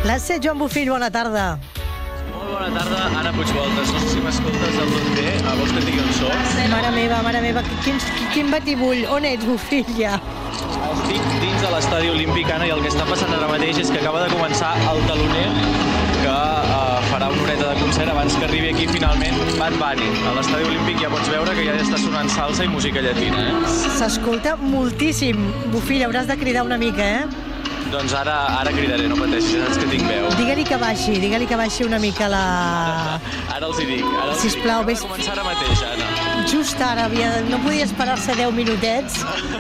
La C, Joan Bofill, bona tarda. Molt bona tarda, Anna Puigvoltes. No sé si m'escoltes del tot bé. Vols que et digui on soc? Mare meva, quin batibull. On ets, Bofill, ja? Estic dins de l'estadi olímpic, Anna, i el que està passant ara mateix és que acaba de començar el taloner que farà una horeta de concert abans que arribi aquí finalment Bad Bunny. A l'estadi olímpic ja pots veure que ja està sonant salsa i música llatina, S'escolta moltíssim. Bofill, hauràs de cridar una mica, Doncs ara cridaré, no pateixis, saps que tinc veu. Digue-li que baixi una mica la... Ara els hi dic. Sisplau, vés... Va començar ara mateix, Anna. Just ara, no podia esperar-se 10 minutets.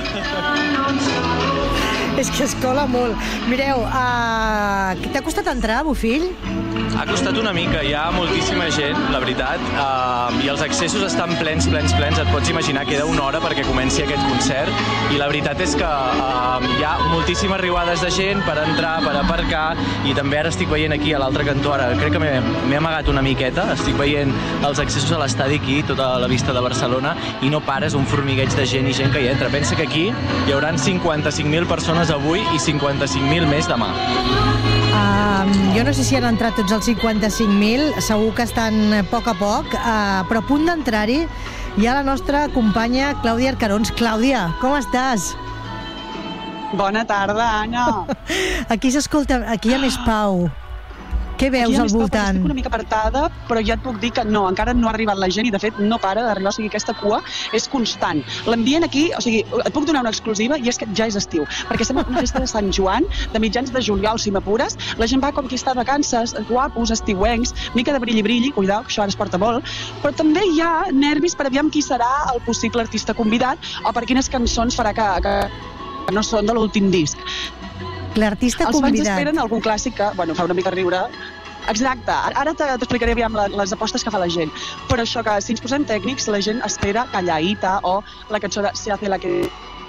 És que es cola molt. Mireu, t'ha costat entrar, Bofill? Ha costat una mica, hi ha moltíssima gent, la veritat, i els accessos estan plens, et pots imaginar, queda una hora perquè comenci aquest concert, i la veritat és que hi ha moltíssimes riuades de gent per entrar, per aparcar, i també ara estic veient aquí a l'altre cantó, ara crec que m'he amagat una miqueta, estic veient els accessos a l'estadi aquí, tota la vista de Barcelona, i no pares, un formigueig de gent i gent que hi entra. Pensa que aquí hi haurà 55.000 persones avui i 55.000 més demà. Jo no sé si han entrat tots els 55.000, segur que estan a poc, però a punt d'entrar-hi hi ha la nostra companya Clàudia Arcarons. Clàudia, com estàs? Bona tarda, Anna. Aquí s'escolta, aquí hi ha més pau. Què veus al voltant? Estic una mica apartada, però ja et puc dir que no, encara no ha arribat la gent i de fet no para d'arribar, o sigui, aquesta cua és constant. L'ambient aquí, o sigui, et puc donar una exclusiva i és que ja és estiu, perquè estem en una festa de Sant Joan, de mitjans de juliol, si m'apures, la gent va com qui està de vacances, guapos, estiuencs, mica de brilli, cuidao, que això ara es porta molt, però també hi ha nervis per aviam qui serà el possible artista convidat o per quines cançons farà que no són de l'últim disc. L'artista convidat. Els fans esperen algun clàssic que, fa una mica riure. Exacte. Ara t'explicaré aviam les apostes que fa la gent. Però això que, si ens posem tècnics, la gent espera Calladita o la cançó de Se hace la que...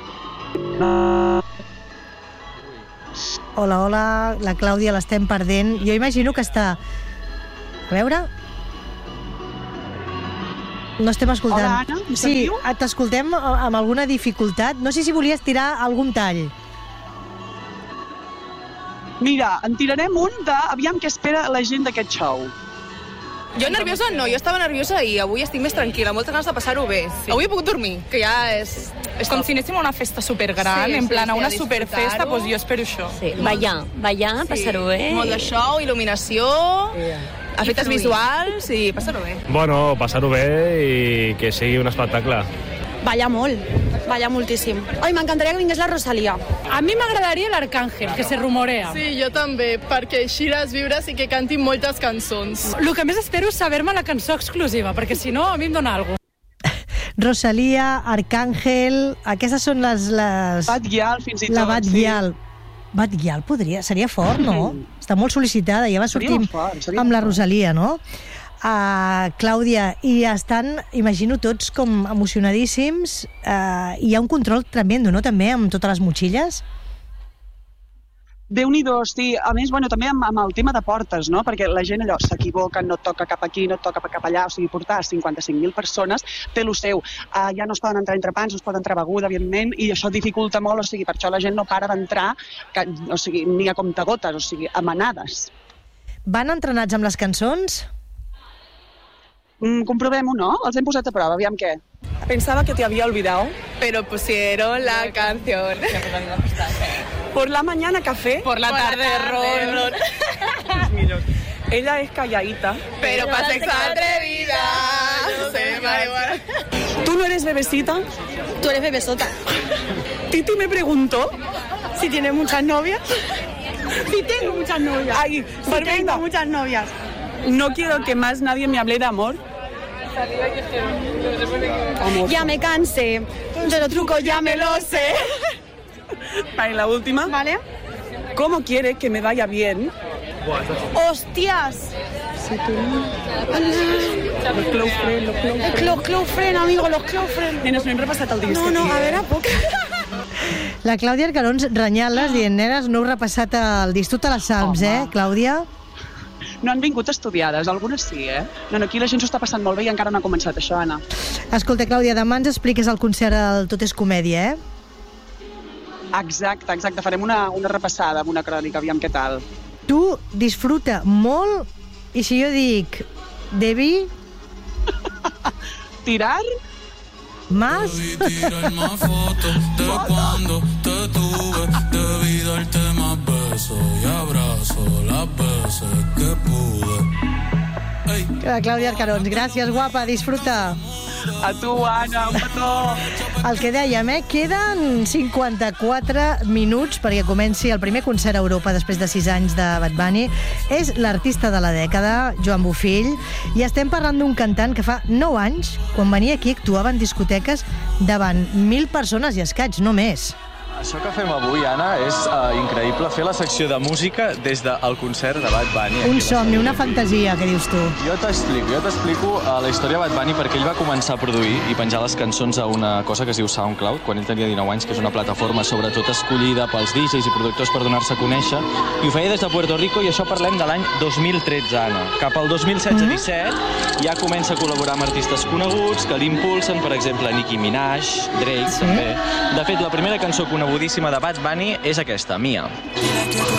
Hola, la Clàudia l'estem perdent. Jo imagino que està... A veure... No estem escoltant. Hola, Anna, em sentiu? Sí, t'escoltem amb alguna dificultat. No sé si volies tirar algun tall. Mira, en tirarem un aviam què espera la gent d'aquest show. Jo nerviosa no, jo estava nerviosa i avui estic més tranquil·la, moltes ganes de passar-ho bé. Sí. Avui he pogut dormir, que ja és com si anéssim a una festa supergran, en plan a una superfesta, doncs jo espero això. Sí. Ballar, passar-ho bé. Molt de show, il·luminació, efectes visuals i passar-ho bé. Bueno, passar-ho bé i que sigui un espectacle. Ballar molt, ballar moltíssim. Ai, m'encantaria que vingués la Rosalía. A mi m'agradaria l'Arcángel, que se rumorea. Sí, jo també, perquè així les viures i que cantin moltes cançons. El que més espero és saber-me la cançó exclusiva, perquè si no, a mi em dona alguna cosa. Rosalía, Arcángel, aquestes són les... Bad Gyal, fins i tot. La Bad Gyal. Bad Gyal seria fort, no? Està molt sol·licitada, ja va sortir amb la Rosalía, no? Clàudia, i estan, imagino, tots com emocionadíssims. Hi ha un control tremendo, no?, també, amb totes les motxilles? Déu-n'hi-do, sí. A més, també amb el tema de portes, no? Perquè la gent allò s'equivoca, no et toca cap aquí, no et toca cap allà, o sigui, portar 55.000 persones té lo seu. Ja no es poden entrar entrepans, no es pot entrar beguda, evidentment, i això dificulta molt, o sigui, per això la gent no para d'entrar, o sigui, ni a comptagotes, o sigui, a manades. Van entrenats amb les cançons? Comprovem-ho, no? Els hem posat a prova, aviam què. Pensaba que te había olvidado, pero pusieron la canción. Por la mañana café. Por la tarde ron. Ella es calladita. Pero para sexo atrevida. No sé, marihuana. ¿Tú no eres bebecita? Tú eres bebesota. Titi me preguntó Si tienes muchas novias. si tengo muchas novias. Ay, Si tengo muchas novias. no quiero que más nadie me hable de amor. Ya me cansé. De los trucos ya me lo sé. Vale, la última. ¿Vale? ¿Cómo quiere que me vaya bien? ¡Hostias! Los Cloufren, amigo, los Cloufren. Nenes, no hem repassat el disc. No, a veure, poc. La Clàudia Arcarons renyant-les, dient, nenes, no heu repassat el disc. Tu te les saps, Clàudia? No han vingut estudiades, algunes sí, No, aquí la gent s'ho està passant molt bé i encara no ha començat això, Anna. Escolta, Clàudia, demà ens expliques el concert al Tot és Comèdia, Exacte. Farem una repassada amb una crònica, aviam què tal. Tu disfruta molt, i si jo dic Debbie... Tirar? ¿Más? Tirar más fotos de cuando te tuve. Debí darte más besos y abrazos las veces que pude. Clàudia Arcarons, gràcies, guapa, disfruta. A tu, Anna, un petó. El que dèiem, queden 54 minuts perquè comenci el primer concert a Europa després de 6 anys de Bad Bunny. És l'artista de la dècada, Joan Bofill, i estem parlant d'un cantant que fa 9 anys, quan venia aquí, actuava en discoteques davant 1.000 persones i escaig, no més. Això que fem avui, Anna, és increïble, fer la secció de música des del concert de Bad Bunny. Un somni, una fantasia, que dius tu. Jo t'explico la història de Bad Bunny perquè ell va començar a produir i penjar les cançons a una cosa que es diu SoundCloud, quan ell tenia 19 anys, que és una plataforma sobretot escollida pels DJs i productors per donar-se a conèixer, i ho feia des de Puerto Rico, i això parlem de l'any 2013, Anna. Cap al 2016-17 ja comença a col·laborar amb artistes coneguts que l'impulsen, per exemple, Nicki Minaj, Drake, també. De fet, la primera cançó conegudíssima de Bad Bunny és aquesta, Mia.